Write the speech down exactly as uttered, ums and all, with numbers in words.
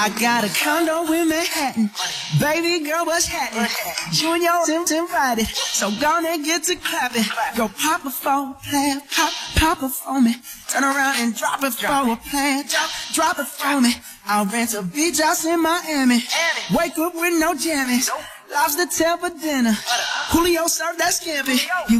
I got a condo in Manhattan. Baby girl, what's happening? You and your Tim's invited, so gonna get to clapping. Go pop it for a plan, pop, pop it for me. Turn around and drop it for a plan, drop, drop it for me. I'll rent a beach house in Miami. Wake up with no jammies. Lobster tail for dinner. Julio served that scampi. You